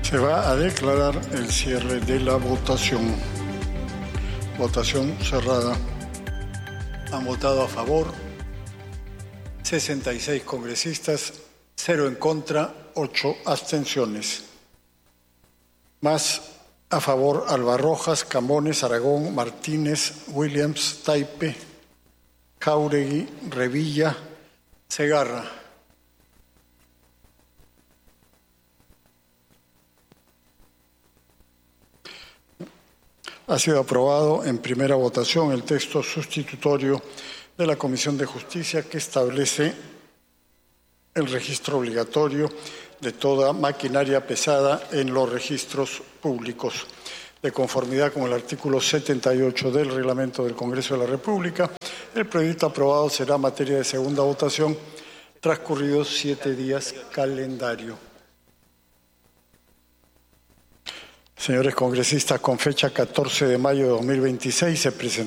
Se va a declarar el cierre de la votación. Votación cerrada. Han votado a favor 66 congresistas, 0 en contra, 8 abstenciones. Más a favor Alba Rojas, Camones, Aragón, Martínez, Williams, Taipe, Jáuregui, Revilla, Segarra. Ha sido aprobado en primera votación el texto sustitutorio de la Comisión de Justicia que establece el registro obligatorio de toda maquinaria pesada en los registros públicos. De conformidad con el artículo 78 del Reglamento del Congreso de la República, el proyecto aprobado será materia de segunda votación transcurridos 7 días calendario. Señores congresistas, con fecha 14 de mayo de 2026 se presentó